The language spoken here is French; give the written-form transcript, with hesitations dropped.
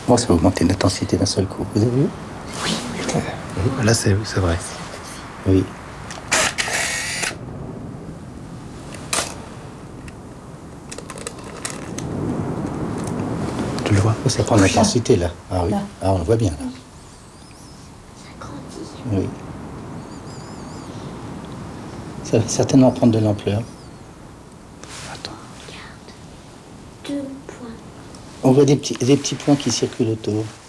Bon, ça va augmenter l'intensité d'un seul coup. Vous avez vu? Oui. Là, c'est vrai. Oui. Tu le vois? Ça prend de l'intensité, là. Ah oui. Là. Ah, on le voit bien, là. Ça grandit. Oui. Ça va certainement prendre de l'ampleur. Attends. Regarde. 2 points. On voit des petits points qui circulent autour.